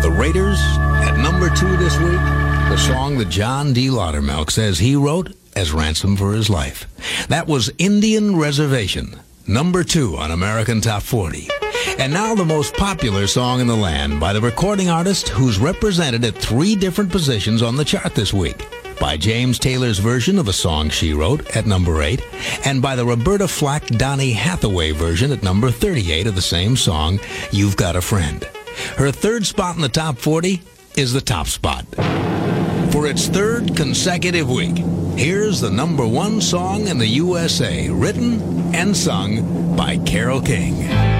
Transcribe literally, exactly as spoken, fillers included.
The Raiders at number two this week, the song that John D. Laudermilk says he wrote as ransom for his life. That was Indian Reservation, number two on American Top forty. And now the most popular song in the land by the recording artist who's represented at three different positions on the chart this week. By James Taylor's version of a song she wrote at number eight, and by the Roberta Flack Donny Hathaway version at number thirty-eight of the same song, You've Got a Friend. Her third spot in the top forty is the top spot. For its third consecutive week, here's the number one song in the U S A, written and sung by Carole King.